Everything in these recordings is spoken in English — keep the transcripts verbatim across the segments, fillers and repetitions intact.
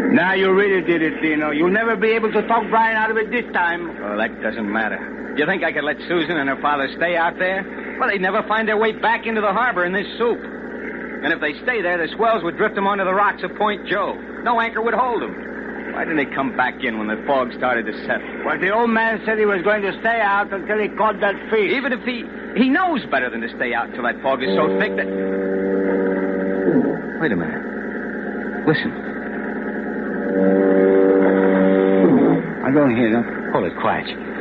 Now you really did it, Dino. You'll never be able to talk Brian out of it this time. Well, that doesn't matter. Do you think I could let Susan and her father stay out there? Well, they'd never find their way back into the harbor in this soup. And if they stay there, the swells would drift them onto the rocks of Point Joe. No anchor would hold them. Why didn't they come back in when the fog started to settle? Well, the old man said he was going to stay out until he caught that fish. Even if he... He knows better than to stay out until that fog is so thick that... Wait a minute. Listen. I don't hear them. Hold it quiet.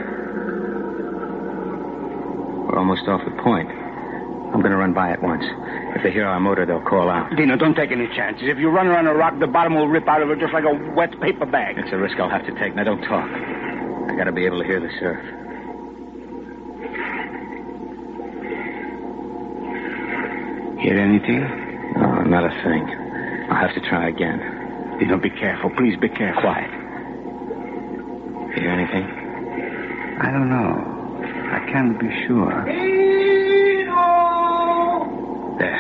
We're almost off the point. I'm going to run by it once. If they hear our motor, they'll call out. Dino, don't take any chances. If you run around a rock, the bottom will rip out of it just like a wet paper bag. It's a risk I'll have to take. Now, don't talk. I got to be able to hear the surf. Hear anything? No, not a thing. I'll have to try again. Dino, be careful. Please be careful. Quiet. Hear anything? I don't know. I can't be sure. There.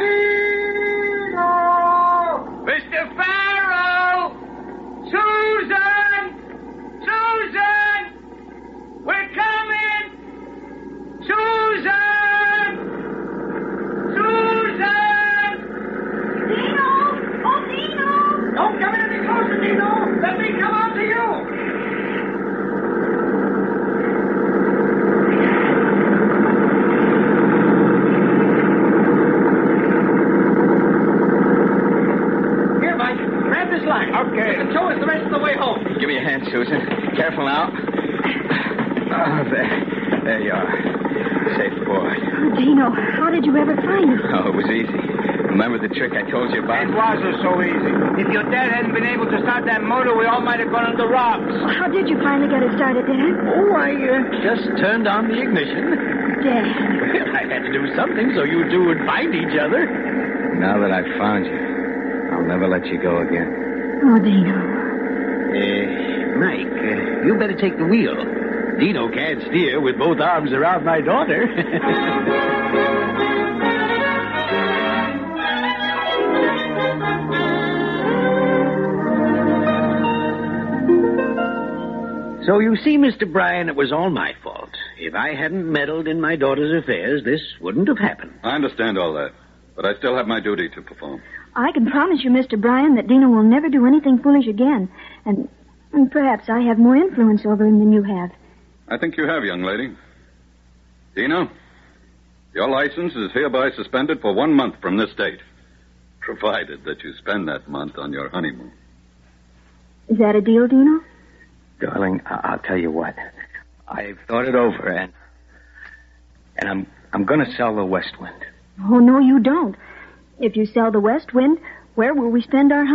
Mister Farrell! Susan! Susan! We're coming! Susan! Susan! Dino! Oh, Dino! Don't come in any closer, Dino! Let me come out to you! Okay. Show us the rest of the way home. Give me a hand, Susan. Careful now. Oh, there. There you are. Safe aboard. Oh, Dino, how did you ever find us? Oh, it was easy. Remember the trick I told you about? It wasn't so easy. If your dad hadn't been able to start that motor, we all might have gone under rocks. Well, how did you finally get it started, Dad? Oh, I uh, just turned on the ignition. Dad. Well, I had to do something so you two would find each other. Now that I've found you, I'll never let you go again. Oh, Dino. Uh, Mike, uh, you better take the wheel. Dino can't steer with both arms around my daughter. So you see, Mister Bryan, it was all my fault. If I hadn't meddled in my daughter's affairs, this wouldn't have happened. I understand all that, but I still have my duty to perform. I can promise you, Mister Bryan, that Dino will never do anything foolish again. And, and perhaps I have more influence over him than you have. I think you have, young lady. Dino, your license is hereby suspended for one month from this date, provided that you spend that month on your honeymoon. Is that a deal, Dino? Darling, I- I'll tell you what. I've thought it over, and and I'm I'm going to sell the West Wind. Oh, no, you don't. If you sell the West Wind, where will we spend our